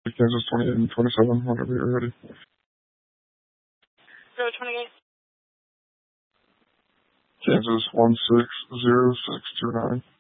Kansas 28 and 27, whenever you're ready. 028. Kansas 160629.